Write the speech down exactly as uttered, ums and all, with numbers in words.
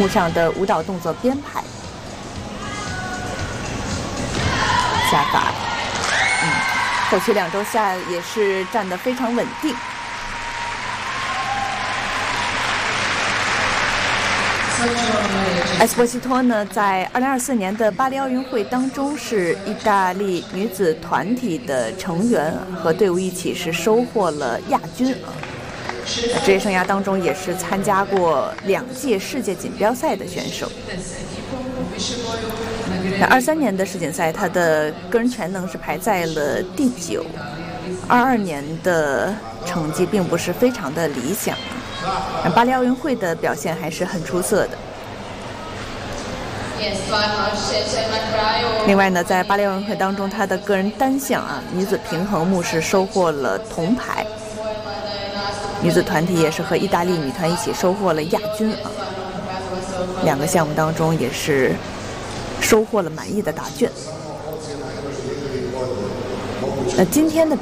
幕上的舞蹈动作编排，下法，嗯，后期两周下也是站得非常稳定。埃斯波西托呢，在二零二四年的巴黎奥运会当中是意大利女子团体的成员，和队伍一起是收获了亚军啊。职业生涯当中也是参加过两届世界锦标赛的选手。那二三年的世锦赛，他的个人全能是排在了第九。二二年的成绩并不是非常的理想。巴黎奥运会的表现还是很出色的。另外呢，在巴黎奥运会当中，她的个人单项啊，女子平衡木是收获了铜牌，女子团体也是和意大利女团一起收获了亚军啊。两个项目当中也是收获了满意的答卷。那今天的